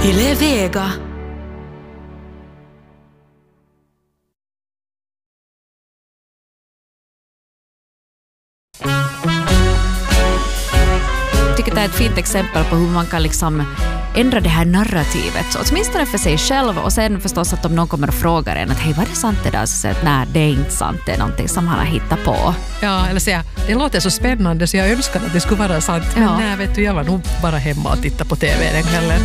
Yle Vega. Jag tycker det är ett fint exempel på hur man kan liksom ändra det här narrativet. Åtminstone för sig själv och sen förstås att om någon kommer och frågar en att hej, var det sant det där? Så säger att nej, det är inte sant. Det är någonting som han har hittat på. Ja, eller säga, det låter så spännande så jag önskar att det skulle vara sant. Men nej, vet du, jag var nog bara hemma och tittade på TV den kvällen.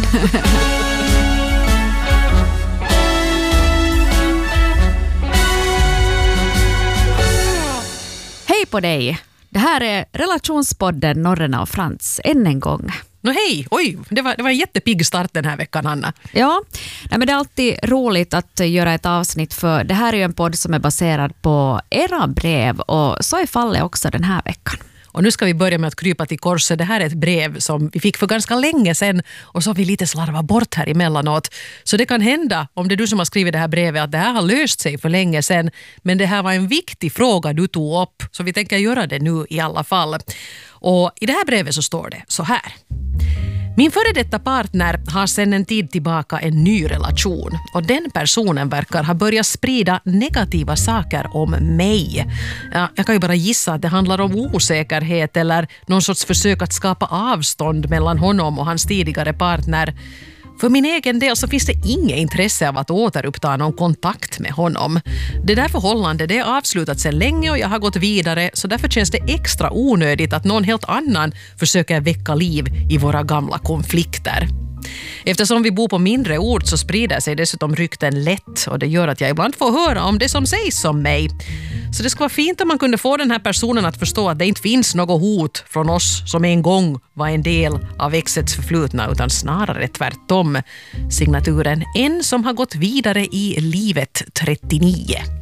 Hej på dig! Det här är relationspodden Norrena och Frans än en gång. Hej! Oj, det var en jättepigg start den här veckan, Hanna. Ja, men det är alltid roligt att göra ett avsnitt för det här är ju en podd som är baserad på era brev och så är fallet också den här veckan. Och nu ska vi börja med att krypa till korset. Det här är ett brev som vi fick för ganska länge sedan och så har vi lite slarvat bort här emellanåt. Så det kan hända, om det är du som har skrivit det här brevet, att det här har löst sig för länge sedan. Men det här var en viktig fråga du tog upp, så vi tänker göra det nu i alla fall. Och i det här brevet så står det så här. Min före detta partner har sedan en tid tillbaka en ny relation och den personen verkar ha börjat sprida negativa saker om mig. Ja, jag kan ju bara gissa att det handlar om osäkerhet eller någon sorts försök att skapa avstånd mellan honom och hans tidigare partner. För min egen del så finns det inget intresse av att återuppta någon kontakt med honom. Det där förhållandet det är avslutat sedan länge och jag har gått vidare så därför känns det extra onödigt att någon helt annan försöker väcka liv i våra gamla konflikter. Eftersom vi bor på mindre ort så sprider sig dessutom rykten lätt och det gör att jag ibland får höra om det som sägs om mig. Så det skulle vara fint om man kunde få den här personen att förstå att det inte finns något hot från oss som en gång var en del av exets förflutna utan snarare tvärtom. Signaturen en som har gått vidare i livet 39.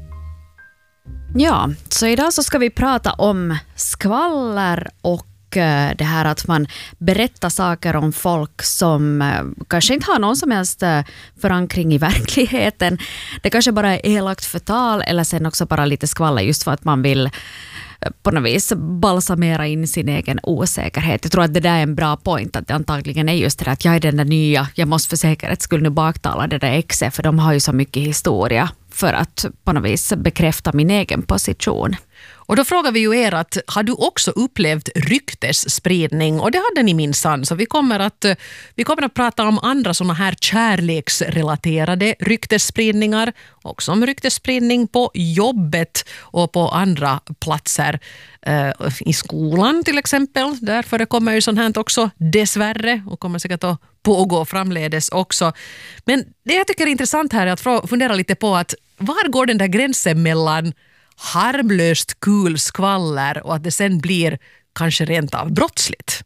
Ja, så idag så ska vi prata om skvaller och det här att man berättar saker om folk som kanske inte har någon som helst förankring i verkligheten. Det kanske bara är elakt förtal eller sen också bara lite skvaller just för att man vill på något vis balsamera in sin egen osäkerhet. Jag tror att det där är en bra point, att det antagligen är just det att jag är den där nya, jag måste för säkerhet skulle nu baktala det där exet för de har ju så mycket historia för att på något vis bekräfta min egen position. Och då frågar vi ju er att har du också upplevt ryktesspridning? Och det hade ni minsann. Så vi kommer att prata om andra sådana här kärleksrelaterade ryktesspridningar. Också om ryktesspridning på jobbet och på andra platser. I skolan till exempel. Där förekommer ju sånt här också dessvärre och kommer säkert att pågå framledes också. Men det jag tycker är intressant här är att fundera lite på att var går den där gränsen mellan harmlöst kul skvaller och att det sen blir kanske rent av brottsligt?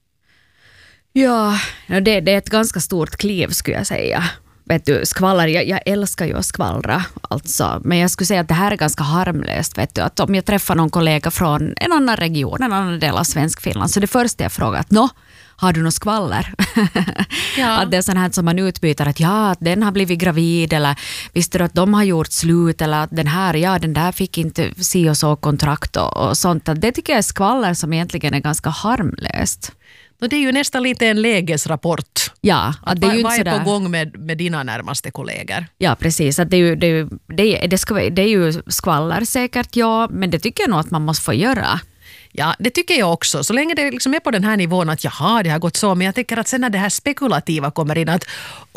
Ja, det är ett ganska stort kliv skulle jag säga. Vet du, skvaller, jag älskar ju att skvallra alltså, men jag skulle säga att det här är ganska harmlöst. Vet du, att om jag träffar någon kollega från en annan region, en annan del av svensk Finland, så det första jag frågar att har du något skvaller? Ja. Att det är sånt här som man utbyter att att den har blivit gravid eller visste du att de har gjort slut eller att den där fick inte se och så kontrakt och sånt. Det tycker jag är skvaller som egentligen är ganska harmlöst. Det är ju nästan lite en lägesrapport. Ja, att det är ju inte sådär. Vad är på gång med dina närmaste kollegor? Ja, precis. Att det är ju skvaller säkert, ja, men det tycker jag nog att man måste få göra. Ja, det tycker jag också. Så länge det liksom är på den här nivån att det har gått så. Men jag tänker att sen när det här spekulativa kommer in att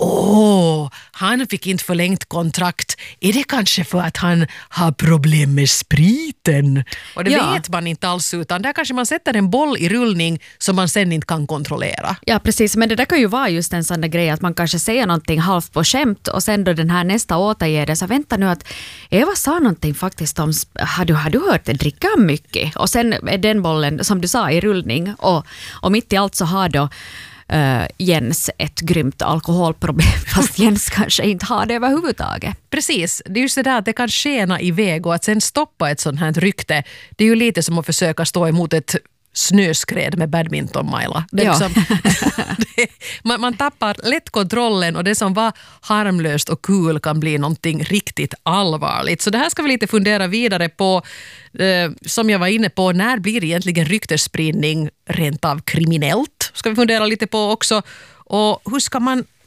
han fick inte förlängt kontrakt. Är det kanske för att han har problem med spriten? Och det vet man inte alls utan där kanske man sätter en boll i rullning som man sen inte kan kontrollera. Ja, precis. Men det där kan ju vara just en sån där grej att man kanske säger någonting halvt på skämt och sen då den här nästa återger det så vänta nu att Eva sa någonting faktiskt om har du hört det dricka mycket? Och sen är den bollen, som du sa, i rullning och mitt i allt så har då Jens ett grymt alkoholproblem fast Jens kanske inte har det överhuvudtaget. Precis, det är ju så där att det kan skena iväg och att sen stoppa ett sånt här rykte, det är ju lite som att försöka stå emot ett snöskred med badmintonmaila. Man tappar lätt kontrollen och det som var harmlöst och kul kan bli någonting riktigt allvarligt. Så det här ska vi lite fundera vidare på. Som jag var inne på, när blir egentligen ryktesspridning rent av kriminellt? Ska vi fundera lite på också. Och hur ska man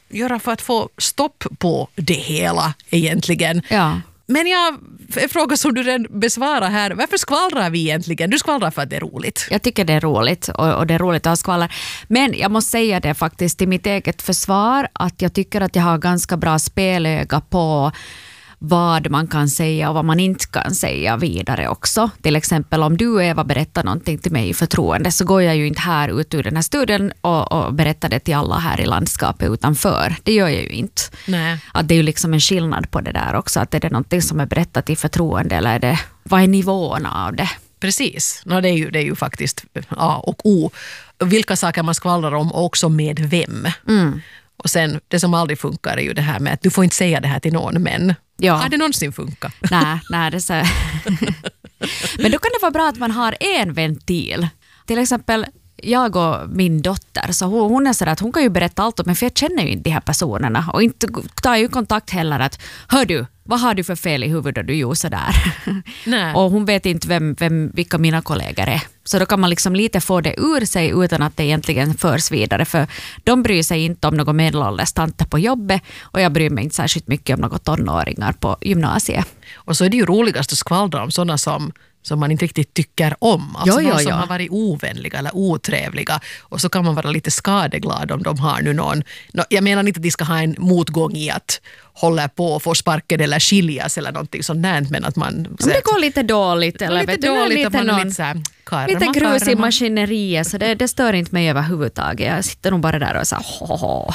göra för att få stopp på det hela egentligen? Ja. Men en fråga som du redan besvarar här. Varför skvallrar vi egentligen? Du skvallrar för att det är roligt. Jag tycker det är roligt och det är roligt att ha skvaller. Men jag måste säga det faktiskt till mitt eget försvar att jag tycker att jag har ganska bra spelöga på vad man kan säga och vad man inte kan säga vidare också. Till exempel om du, Eva, berättar någonting till mig i förtroende så går jag ju inte här ut ur den här studien och berättar det till alla här i landskapet utanför. Det gör jag ju inte. Nej. Att det är ju liksom en skillnad på det där också. Att är det någonting som är berättat i förtroende eller är det, vad är nivån av det? Precis. Det är ju faktiskt A och O. Vilka saker man skvallrar om och också med vem. Och sen det som aldrig funkar är ju det här med att du får inte säga det här till någon, men har det någonsin funkat? Nej, det är så. Men då kan det vara bra att man har en ventil. Till exempel jag och min dotter, så hon är så att hon kan ju berätta allt om mig, för jag känner ju inte de här personerna och inte tar ju kontakt heller att hör du, vad har du för fel i huvudet och du gjorde sådär? Nej. Och hon vet inte vilka mina kollegor är. Så då kan man liksom lite få det ur sig utan att det egentligen förs vidare, för de bryr sig inte om några medelålders tanter på jobbet och jag bryr mig inte särskilt mycket om några tonåringar på gymnasiet. Och så är det ju roligast att skvallra om sådana som man inte riktigt tycker om. Alltså någon som har varit ovänliga eller otrevliga. Och så kan man vara lite skadeglad om de har nu någon. Jag menar inte att de ska ha en motgång i att hålla på och få sparken eller skiljas eller någonting sånt där, men att man... Om det går lite dåligt eller lite dåligt, lite, man lite så här, lite grus i maskineriet, så det stör inte mig överhuvudtaget. Jag sitter nog bara där och så här,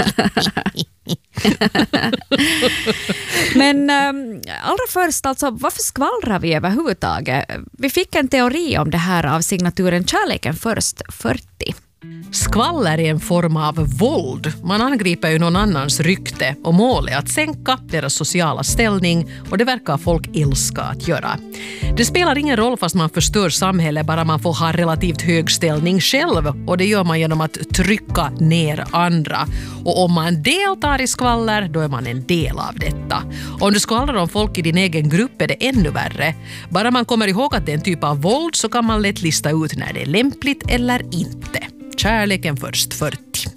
Men allra först, alltså, varför skvallrar vi överhuvudtaget? Vi fick en teori om det här av signaturen Kärleken först 40. Skvaller är en form av våld. Man angriper ju någon annans rykte och mål är att sänka deras sociala ställning, och det verkar folk älska att göra. Det spelar ingen roll fast man förstör samhället, bara man får ha relativt hög ställning själv, och det gör man genom att trycka ner andra. Och om man deltar i skvaller, då är man en del av detta. Om du skvallrar om folk i din egen grupp är det ännu värre. Bara man kommer ihåg att det är en typ av våld så kan man lätt lista ut när det är lämpligt eller inte. Kärleken först 40.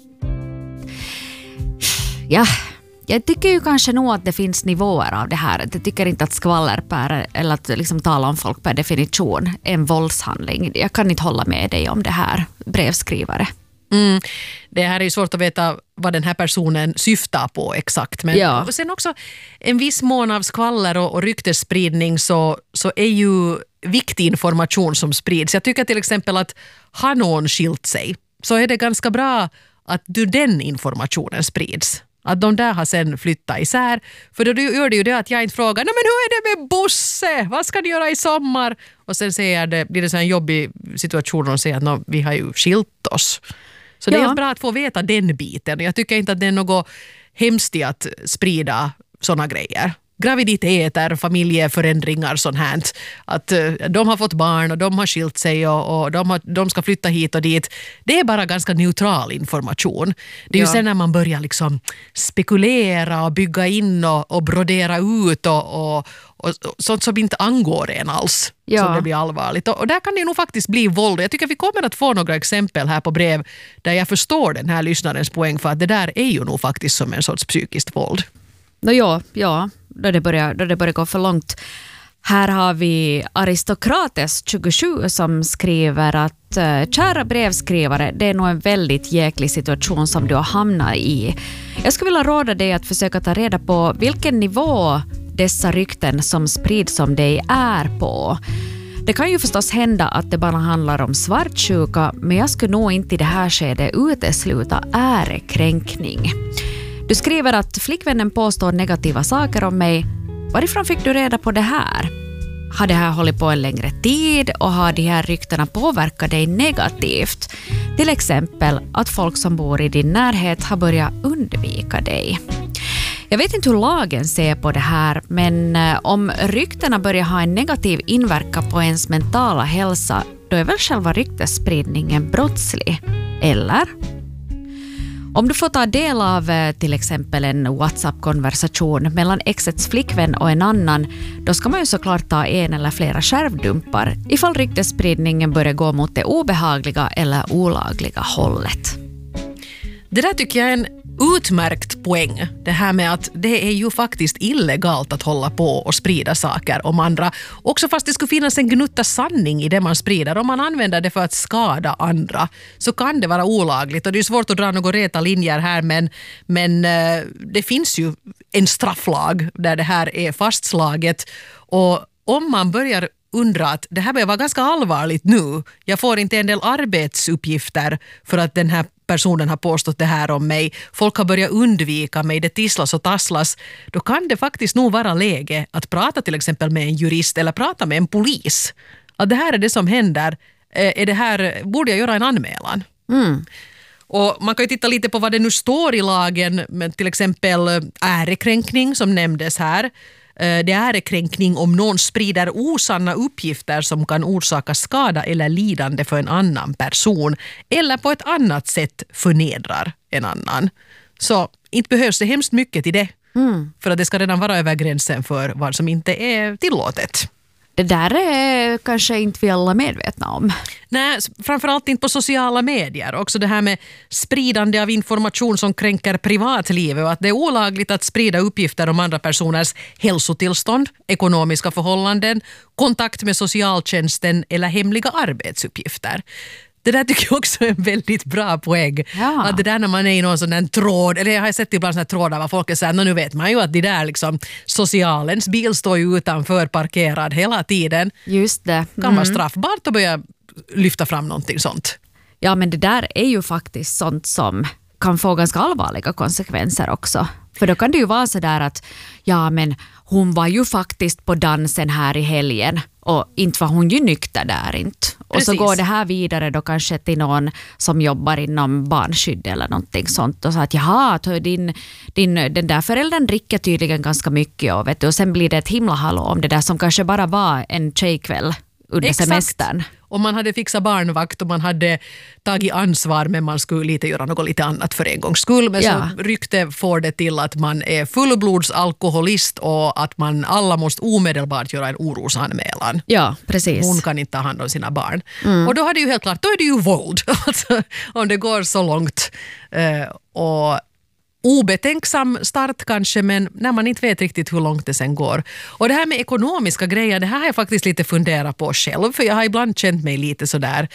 Ja, jag tycker ju kanske nog att det finns nivåer av det här. Jag tycker inte att skvaller eller att liksom tala om folk per definition är en våldshandling. Jag kan inte hålla med dig om det här, brevskrivare. Det här är ju svårt att veta vad den här personen syftar på exakt. Men sen också en viss mån av skvaller och ryktesspridning så är ju viktig information som sprids. Jag tycker till exempel att har någon skilt sig, så är det ganska bra att den informationen sprids. Att de där har sen flyttat isär. För då gör det ju det att jag inte frågar, men hur är det med Bosse? Vad ska ni göra i sommar? Och sen blir det så en jobbig situation och säger att vi har ju skilt oss. Så det är bra att få veta den biten. Jag tycker inte att det är något hemskt att sprida såna grejer. Graviditeter, familjeförändringar, sånt här. Att de har fått barn och de har skilt sig och de ska flytta hit och dit. Det är bara ganska neutral information. Det är ju sen när man börjar liksom spekulera och bygga in och brodera ut och sånt som inte angår en alls. Så det blir allvarligt. Och där kan det nog faktiskt bli våld. Jag tycker vi kommer att få några exempel här på brev där jag förstår den här lyssnarens poäng, för att det där är ju nog faktiskt som en sorts psykiskt våld. Då det börjar gå för långt. Här har vi Aristokrates 27 som skriver att kära brevskrivare, det är nog en väldigt jäklig situation som du har hamnat i. Jag skulle vilja råda dig att försöka ta reda på vilken nivå dessa rykten som sprids om dig är på. Det kan ju förstås hända att det bara handlar om svartsjuka, men jag skulle nog inte i det här skedet utesluta ärekränkning. Du skriver att flickvännen påstår negativa saker om mig. Varifrån fick du reda på det här? Har det här hållit på en längre tid och har de här ryktena påverkat dig negativt? Till exempel att folk som bor i din närhet har börjat undvika dig. Jag vet inte hur lagen ser på det här, men om ryktena börjar ha en negativ inverkan på ens mentala hälsa, då är väl själva ryktesspridningen brottslig, eller? Om du får ta del av till exempel en WhatsApp-konversation mellan exets flickvän och en annan, då ska man ju såklart ta en eller flera skärvdumpar ifall ryktesspridningen börjar gå mot det obehagliga eller olagliga hållet. Det där tycker jag är Utmärkt poäng. Det här med att det är ju faktiskt illegalt att hålla på och sprida saker om andra. Också fast det skulle finnas en gnutta sanning i det man sprider. Om man använder det för att skada andra så kan det vara olagligt. Och det är svårt att dra några reta linjer här men det finns ju en strafflag där det här är fastslaget. Och om man börjar undra att det här börjar vara ganska allvarligt nu. Jag får inte en del arbetsuppgifter för att den här personen har påstått det här om mig. Folk har börjat undvika mig, det tisslas och tasslas. Då kan det faktiskt nog vara läge att prata till exempel med en jurist eller prata med en polis. Att det här är det som händer. Borde jag göra en anmälan? Och man kan ju titta lite på vad det nu står i lagen, men till exempel ärekränkning som nämndes här. Det är ärekränkning om någon sprider osanna uppgifter som kan orsaka skada eller lidande för en annan person eller på ett annat sätt förnedrar en annan. Så inte behövs det hemskt mycket till det för att det ska redan vara över gränsen för vad som inte är tillåtet. Det där är kanske inte vi alla medvetna om. Nej, framförallt inte på sociala medier. Också det här med spridande av information som kränker privatlivet och att det är olagligt att sprida uppgifter om andra personers hälsotillstånd, ekonomiska förhållanden, kontakt med socialtjänsten eller hemliga arbetsuppgifter. Det där tycker jag också är en väldigt bra poäng. Ja. Att det där när man är i någon sån där tråd, eller jag har sett ibland såna här trådar var folk säger, nu vet man ju att det där liksom, socialens bil står ju utanför parkerad hela tiden. Just det. Kan vara straffbart att börja lyfta fram någonting sånt. Ja, men det där är ju faktiskt sånt som kan få ganska allvarliga konsekvenser också. För då kan det ju vara så där att ja, men hon var ju faktiskt på dansen här i helgen och inte var hon ju nykter där inte. Och så går det här vidare då kanske till någon som jobbar inom barnskydd eller någonting sånt och så att jaha, den där föräldern dricker tydligen ganska mycket och, vet du, och sen blir det ett himla hallå om det där som kanske bara var en tjejkväll under semestern. Om man hade fixat barnvakt och man hade tagit ansvar men man skulle göra något lite annat för en gångs skull. Men så rykte får det till att man är fullblodsalkoholist och att alla måste omedelbart göra en orosanmälan. Ja, precis. Hon kan inte ta hand om sina barn. Och då är det ju helt klart, då är det ju våld. Alltså, om det går så långt. Och obetänksam start kanske, men när man inte vet riktigt hur långt det sen går. Och det här med ekonomiska grejer, det här har jag faktiskt lite funderat på själv, för jag har ibland känt mig lite sådär.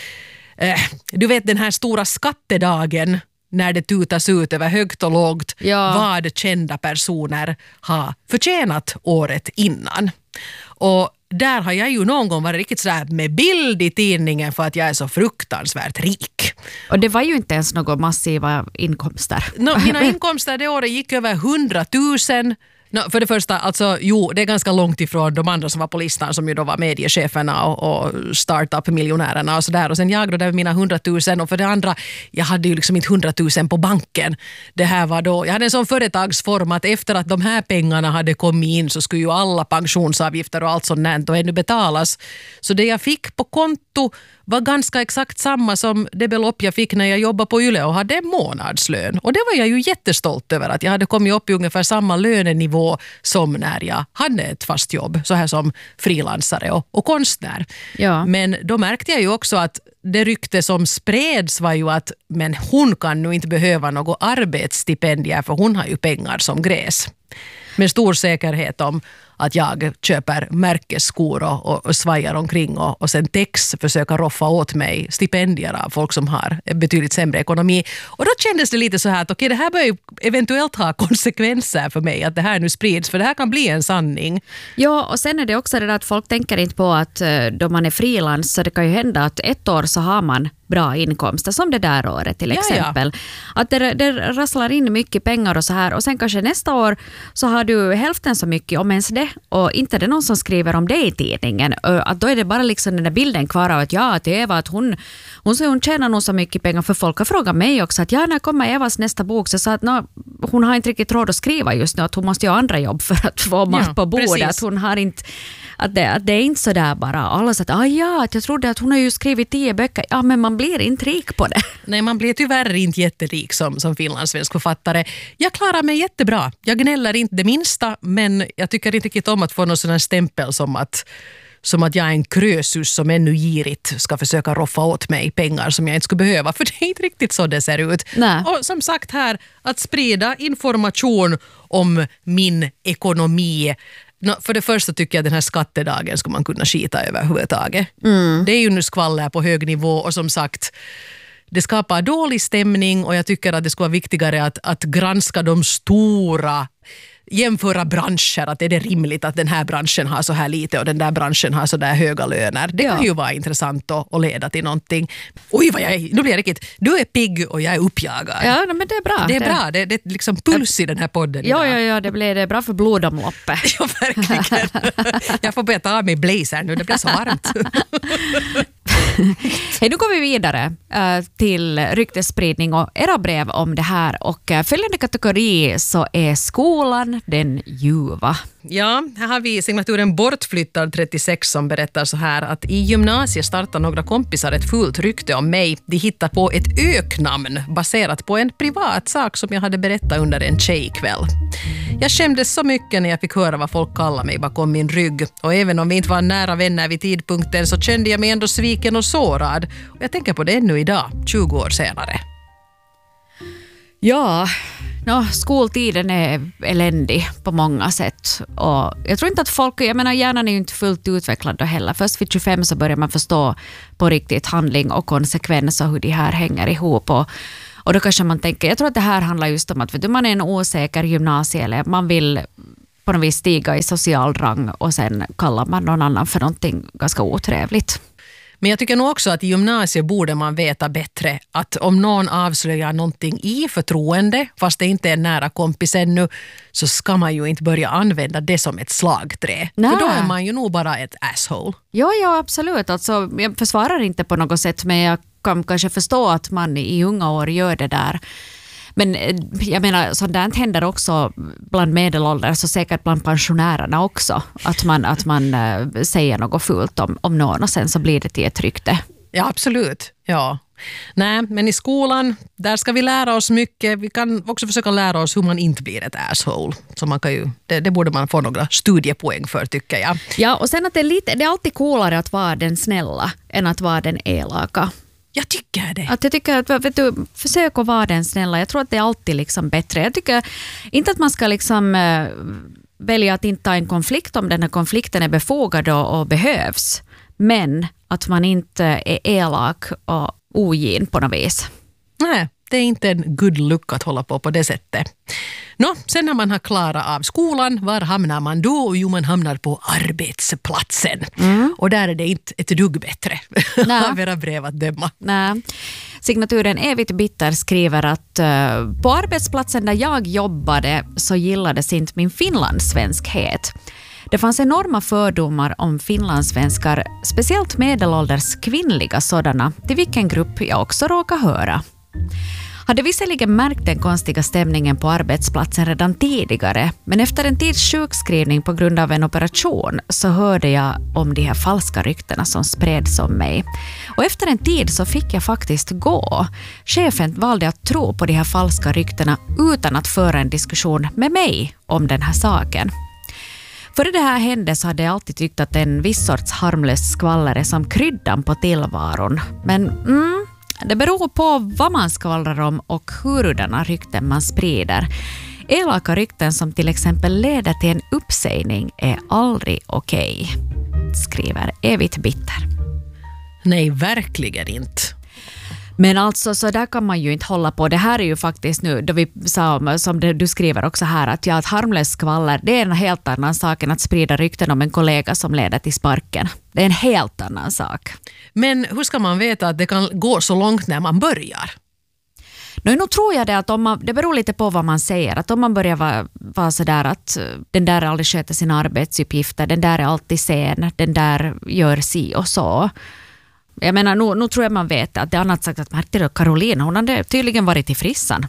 Du vet den här stora skattedagen när det tutas ut över högt och lågt vad kända personer har förtjänat året innan. Och där har jag ju någon gång varit riktigt sådär med bild i tidningen för att jag är så fruktansvärt rik. Och det var ju inte ens några massiva inkomster. Mina inkomster det året gick över 100 000. För det första, alltså, det är ganska långt ifrån de andra som var på listan som ju då var mediecheferna och startup-miljonärerna och sådär. Och sen jag då där med mina 100 000 och för det andra, jag hade ju liksom inte 100 000 på banken. Det här var då, jag hade en sån företagsform att efter att de här pengarna hade kommit in så skulle ju alla pensionsavgifter och allt sånt och ännu betalas. Så det jag fick på konto var ganska exakt samma som det belopp jag fick när jag jobbade på Yle och hade månadslön. Och det var jag ju jättestolt över att jag hade kommit upp i ungefär samma lönenivå som när jag hade ett fast jobb, så här som frilansare och konstnär. Ja. Men då märkte jag ju också att det rykte som spreds var ju att men hon kan nu inte behöva något arbetsstipendier för hon har ju pengar som gräs. Med stor säkerhet om att jag köper märkesskor och svajar omkring och sen Tex försöker roffa åt mig stipendier av folk som har betydligt sämre ekonomi. Och då kändes det lite så här att okej, det här bör ju eventuellt ha konsekvenser för mig att det här nu sprids, för det här kan bli en sanning. Ja, och sen är det också det där att folk tänker inte på att då man är frilans så det kan ju hända att ett år så har man bra inkomster som det där året till exempel. Att det rasslar in mycket pengar och så här och sen kanske nästa år så har du hälften så mycket om ens det och inte det någon som skriver om det i tidningen. Att då är det bara liksom den där bilden kvar av att att Eva att hon tjänar nog så mycket pengar, för folk har frågat mig också att när kommer Evas nästa bok, så sa att hon har inte riktigt råd att skriva just nu, att hon måste göra andra jobb för att få mat på bordet. Precis. Att hon har inte att det är inte så där bara alla så att jag trodde att hon har ju skrivit 10 böcker. Ja, men man blir inte rik på det. Nej, man blir tyvärr inte jätterik som finlandssvensk författare. Jag klarar mig jättebra. Jag gnäller inte det minsta, men jag tycker inte riktigt om att få någon sån här stämpel som att som att jag är en krösus som ännu girigt ska försöka roffa åt mig pengar som jag inte skulle behöva, för det är inte riktigt så det ser ut. Nej. Och som sagt här, att sprida information om min ekonomi. För det första tycker jag att den här skattedagen ska man kunna skita överhuvudtaget. Det är ju nu skvaller på hög nivå och som sagt, det skapar dålig stämning och jag tycker att det ska vara viktigare att granska de stora, jämföra branscher, att är det rimligt att den här branschen har så här lite och den där branschen har så där höga löner. Det kan ju vara intressant att leda till någonting. Oj, vad nu blir jag riktigt. Du är pigg och jag är uppjagad. Ja, men det är bra. Det är bra, det är liksom puls i den här podden idag. Ja, det är bra för blodomloppet. Ja, verkligen. Jag får börja ta av mig blazer nu, det blir så varmt. Hej, nu går vi vidare till ryktesspridning och era brev om det här. Och följande kategori så är skolan den ljuva. Ja, här har vi signaturen Bortflyttad 36 som berättar så här att i gymnasiet startar några kompisar ett fullt rykte om mig. De hittar på ett öknamn baserat på en privat sak som jag hade berättat under en tjejkväll. Jag skämdes så mycket när jag fick höra vad folk kallar mig bakom min rygg. Och även om vi inte var nära vänner vid tidpunkten så kände jag mig ändå sviken och sårad. Och jag tänker på det ännu idag, 20 år senare. Ja, skoltiden är eländig på många sätt. Och jag tror inte att folk, jag menar hjärnan är ju inte fullt utvecklad då heller. Först vid 25 så börjar man förstå på riktigt handling och konsekvens och hur de här hänger ihop. Och då kanske man tänker, jag tror att det här handlar just om att man är en osäker gymnasieelev. Man vill på något vis stiga i social rang och sen kallar man någon annan för någonting ganska otrevligt. Men jag tycker nog också att i gymnasiet borde man veta bättre att om någon avslöjar någonting i förtroende, fast det inte är en nära kompis ännu, så ska man ju inte börja använda det som ett slagträ. Nej. För då är man ju nog bara ett asshole. Ja, absolut. Alltså, jag försvarar inte på något sätt, men jag kan kanske förstå att man i unga år gör det där. Men jag menar, sånt där händer också bland medelålders så säkert bland pensionärerna också. Att man säger något fult om någon och sen så blir det till ett rykte. Ja, absolut. Ja. Nej, men i skolan, där ska vi lära oss mycket. Vi kan också försöka lära oss hur man inte blir ett asshole. Så man kan ju, det borde man få några studiepoäng för, tycker jag. Ja, och sen att det är alltid coolare att vara den snälla än att vara den elaka. Jag tycker det. Att jag tycker att försök att vara den snälla. Jag tror att det är alltid liksom bättre. Jag tycker inte att man ska liksom välja att inte ta en konflikt om den här konflikten är befogad och behövs. Men att man inte är elak och ogin på något vis. Nej, det är inte en good look att hålla på det sättet. Sen när man har klarat av skolan, var hamnar man då? Jo, man hamnar på arbetsplatsen. Och där är det inte ett dugg bättre av era brev att döma. Nej. Signaturen Evigt Bitter skriver att på arbetsplatsen där jag jobbade så gillades inte min finlandssvenskhet. Det fanns enorma fördomar om finlandssvenskar, speciellt medelålders kvinnliga sådana, till vilken grupp jag också råkar höra. Hade visserligen märkt den konstiga stämningen på arbetsplatsen redan tidigare, men efter en tids sjukskrivning på grund av en operation så hörde jag om de här falska ryktena som spreds om mig. Och efter en tid så fick jag faktiskt gå. Chefen valde att tro på de här falska ryktena utan att föra en diskussion med mig om den här saken. Före det här hände så hade jag alltid tyckt att en viss sorts harmlös skvaller är som kryddan på tillvaron. Men det beror på vad man skvallrar om och hurudana rykten man sprider. Elaka rykten som till exempel leder till en uppsägning är aldrig okej, skriver Evigt Bitter. Nej, verkligen inte. Men alltså så där kan man ju inte hålla på. Det här är ju faktiskt nu, då vi sa som du skriver också här, att ett harmlöst skvaller, det är en helt annan sak än att sprida rykten om en kollega som leder till sparken. Det är en helt annan sak. Men hur ska man veta att det kan gå så långt när man börjar? Nu tror jag det att det beror lite på vad man säger. Att om man börjar vara sådär att den där aldrig sköter sina arbetsuppgifter, den där är alltid sen, den där gör si och så. Jag menar, nu tror jag man vet att det är annat sagt att märkte du Karolina, hon hade tydligen varit i frissan.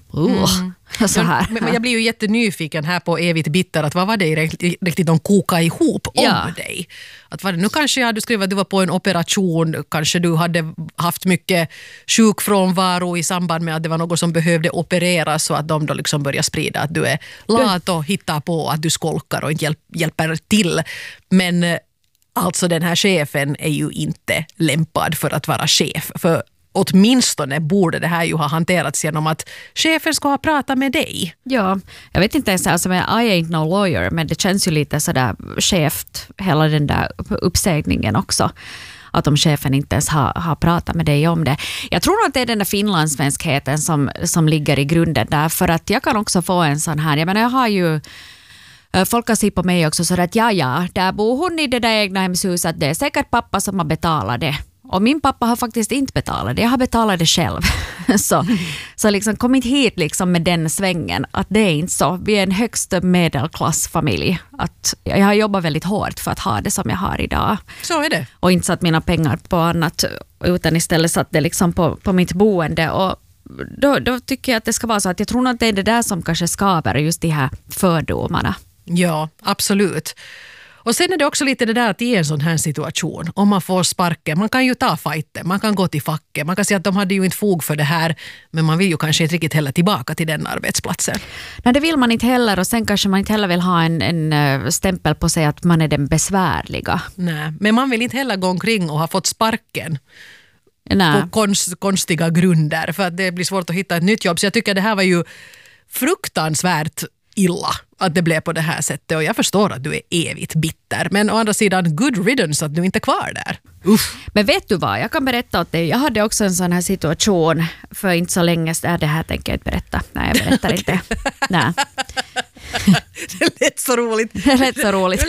Så här. Men jag blir ju jättenyfiken här på Evigt Bitter, att vad var det riktigt de kokade ihop om dig? Att var det, nu kanske du skrev att du var på en operation, kanske du hade haft mycket sjukfrånvaro i samband med att det var något som behövde opereras, så att de då liksom börjar sprida att du är lat och hittar på att du skolkar och inte hjälper till. Men Alltså den här chefen är ju inte lämpad för att vara chef. För åtminstone borde det här ju ha hanterats genom att chefen ska ha pratat med dig. Ja, jag vet inte ens, alltså, I ain't no lawyer, men det känns ju lite sådär skevt, hela den där uppsägningen också. Att om chefen inte ens har pratat med dig om det. Jag tror nog att det är den där finlandssvenskheten som ligger i grunden där. För att jag kan också få en sån här, jag menar jag har ju folk har sett på mig också så att ja, där bor hon i det där egna hemshuset. Det är säkert pappa som har betalat det. Och min pappa har faktiskt inte betalat det. Jag har betalat det själv. så liksom, kom inte hit liksom med den svängen. Att det är inte så. Vi är en högst medelklassfamilj. Att jag har jobbat väldigt hårt för att ha det som jag har idag. Så är det. Och inte satt mina pengar på annat. Utan istället satt det liksom på mitt boende. Och då tycker jag att det ska vara så att jag tror att det är det där som kanske skapar just de här fördomarna. Ja, absolut. Och sen är det också lite det där att i en sån här situation, om man får sparken, man kan ju ta fighten, man kan gå till facket, man kan säga att de hade ju inte fog för det här, men man vill ju kanske inte riktigt heller tillbaka till den arbetsplatsen. Nej, det vill man inte heller, och sen kanske man inte heller vill ha en stämpel på sig att man är den besvärliga. Nej, men man vill inte heller gå omkring och ha fått sparken. Nej. På konstiga grunder, för att det blir svårt att hitta ett nytt jobb. Så jag tycker det här var ju fruktansvärt illa att det blev på det här sättet, och jag förstår att du är evigt bitter, men å andra sidan good riddance att du inte är kvar där. Uff. Men vet du vad, jag kan berätta åt dig, jag hade också en sån här situation för inte så länge sedan. Det här tänker jag inte berätta. Nej, jag berättar inte. Nej. Det lät så roligt. Det lät så roligt.